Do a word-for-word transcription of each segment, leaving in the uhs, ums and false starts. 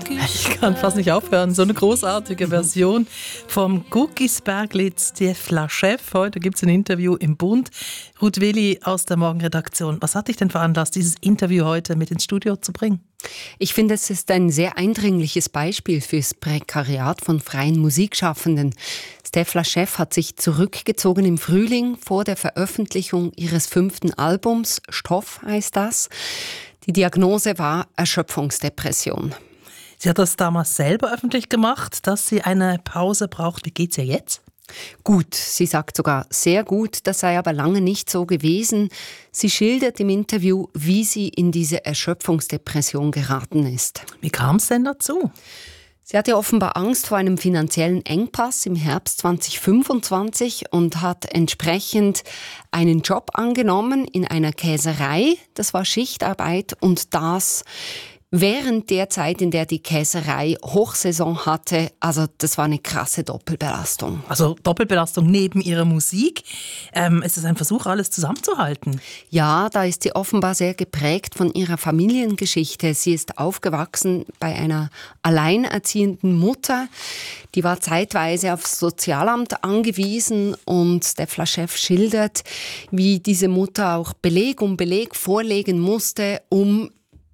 Ich kann fast nicht aufhören. So eine großartige Version vom Guckisberglied Stefla Chef. Heute gibt es ein Interview im Bund. Ruth Willi aus der Morgenredaktion. Was hat dich denn veranlasst, dieses Interview heute mit ins Studio zu bringen? Ich finde, es ist ein sehr eindringliches Beispiel fürs Prekariat von freien Musikschaffenden. Stefla Chef hat sich zurückgezogen im Frühling vor der Veröffentlichung ihres fünften Albums. Stoff heißt das. Die Diagnose war Erschöpfungsdepression. Sie hat das damals selber öffentlich gemacht, dass sie eine Pause braucht. Wie geht's ihr jetzt? Gut, sie sagt sogar sehr gut, das sei aber lange nicht so gewesen. Sie schildert im Interview, wie sie in diese Erschöpfungsdepression geraten ist. Wie kam es denn dazu? Sie hatte offenbar Angst vor einem finanziellen Engpass im Herbst zwanzig fünfundzwanzig und hat entsprechend einen Job angenommen in einer Käserei. Das war Schichtarbeit und das während der Zeit, in der die Käserei Hochsaison hatte. Also das war eine krasse Doppelbelastung. Also Doppelbelastung neben ihrer Musik. Ähm, ist es ein Versuch, alles zusammenzuhalten? Ja, da ist sie offenbar sehr geprägt von ihrer Familiengeschichte. Sie ist aufgewachsen bei einer alleinerziehenden Mutter. Die war zeitweise aufs Sozialamt angewiesen und Stefla Chef schildert, wie diese Mutter auch Beleg um Beleg vorlegen musste, um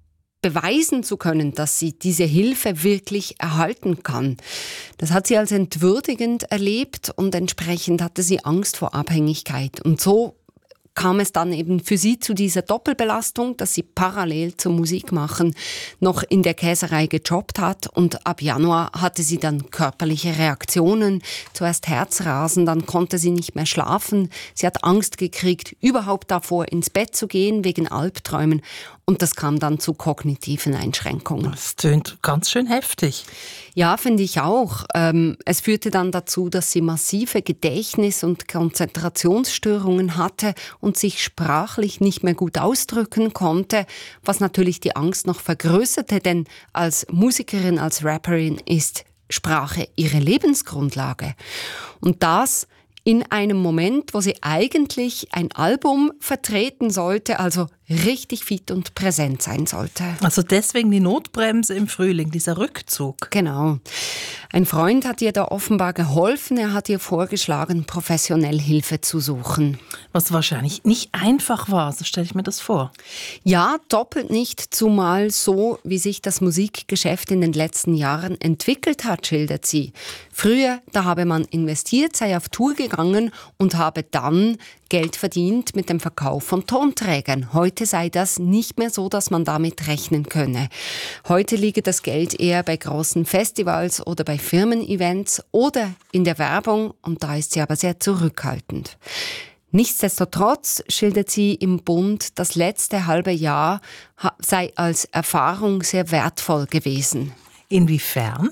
beweisen zu können, dass sie diese Hilfe wirklich erhalten kann. Das hat sie als entwürdigend erlebt und entsprechend hatte sie Angst vor Abhängigkeit. Und so kam es dann eben für sie zu dieser Doppelbelastung, dass sie parallel zum Musikmachen noch in der Käserei gejobbt hat und ab Januar hatte sie dann körperliche Reaktionen, zuerst Herzrasen, dann konnte sie nicht mehr schlafen, sie hat Angst gekriegt, überhaupt davor ins Bett zu gehen wegen Albträumen und das kam dann zu kognitiven Einschränkungen. Das tönt ganz schön heftig. Ja, finde ich auch. Ähm, es führte dann dazu, dass sie massive Gedächtnis- und Konzentrationsstörungen hatte und sich sprachlich nicht mehr gut ausdrücken konnte, was natürlich die Angst noch vergrößerte, denn als Musikerin, als Rapperin ist Sprache ihre Lebensgrundlage. Und das in einem Moment, wo sie eigentlich ein Album vertreten sollte, also richtig fit und präsent sein sollte. Also deswegen die Notbremse im Frühling, dieser Rückzug. Genau. Ein Freund hat ihr da offenbar geholfen. Er hat ihr vorgeschlagen, professionell Hilfe zu suchen. Was wahrscheinlich nicht einfach war, so stelle ich mir das vor. Ja, doppelt nicht, zumal so, wie sich das Musikgeschäft in den letzten Jahren entwickelt hat, schildert sie. Früher, da habe man investiert, sei auf Tour gegangen und habe dann Geld verdient mit dem Verkauf von Tonträgern. Heute sei das nicht mehr so, dass man damit rechnen könne. Heute liege das Geld eher bei großen Festivals oder bei Firmen-Events oder in der Werbung und da ist sie aber sehr zurückhaltend. Nichtsdestotrotz schildert sie im Bund, das letzte halbe Jahr sei als Erfahrung sehr wertvoll gewesen. Inwiefern?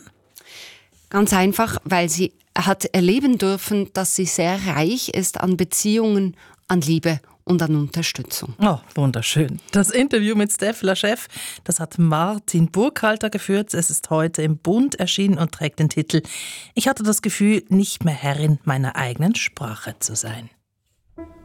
Ganz einfach, weil sie hat erleben dürfen, dass sie sehr reich ist an Beziehungen, an Liebe und an Unterstützung. Oh, wunderschön. Das Interview mit Stefla Chef, das hat Martin Burkhalter geführt. Es ist heute im Bund erschienen und trägt den Titel „Ich hatte das Gefühl, nicht mehr Herrin meiner eigenen Sprache zu sein“.